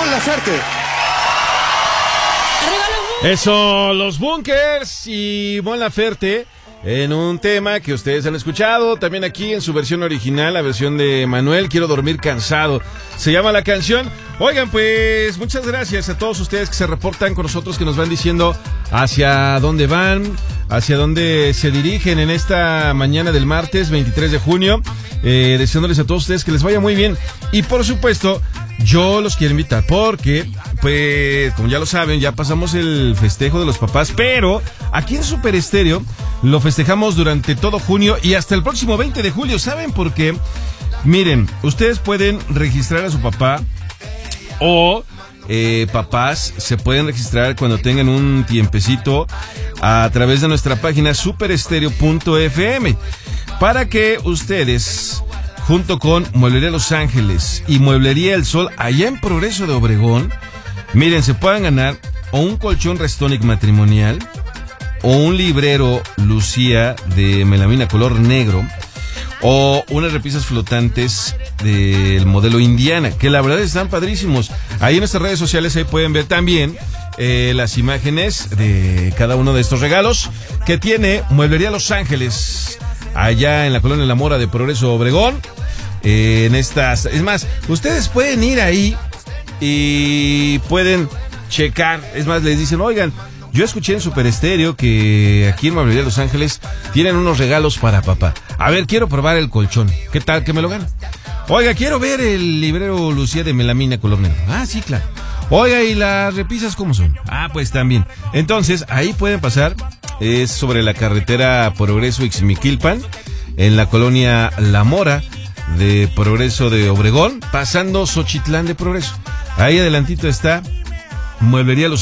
Mon Laferte. Eso, los Bunkers y Mon Laferte en un tema que ustedes han escuchado también aquí en su versión original, la versión de Manuel, Quiero dormir cansado, se llama la canción. Oigan, pues muchas gracias a todos ustedes que se reportan con nosotros, que nos van diciendo hacia dónde van, hacia dónde se dirigen en esta mañana del martes 23 de junio, deseándoles a todos ustedes que les vaya muy bien. Y por supuesto, yo los quiero invitar porque, pues, como ya lo saben, ya pasamos el festejo de los papás, pero aquí en Super Estéreo lo festejamos durante todo junio y hasta el próximo 20 de julio. ¿Saben por qué? Miren, ustedes pueden registrar a su papá o papás se pueden registrar cuando tengan un tiempecito a través de nuestra página superestereo.fm para que ustedes, junto con Mueblería Los Ángeles y Mueblería El Sol, allá en Progreso de Obregón, miren, se puedan ganar o un colchón Restonic matrimonial o un librero Lucía de melamina color negro o unas repisas flotantes del modelo Indiana, que la verdad están padrísimos. Ahí en nuestras redes sociales ahí pueden ver también las imágenes de cada uno de estos regalos que tiene Mueblería Los Ángeles allá en la colonia La Mora de Progreso Obregón. Es más, ustedes pueden ir ahí y pueden checar. Es más, les dicen, oigan, yo escuché en Super Estéreo que aquí en Mueblería Los Ángeles tienen unos regalos para papá. A ver, quiero probar el colchón. ¿Qué tal que me lo gano? Oiga, quiero ver el librero Lucía de melamina color negro. Ah, sí, claro. Oiga, ¿y las repisas cómo son? Ah, pues también. Entonces, ahí pueden pasar. Es sobre la carretera Progreso Ixmiquilpan, en la colonia La Mora de Progreso de Obregón, pasando Xochitlán de Progreso. Ahí adelantito está Mueblería Los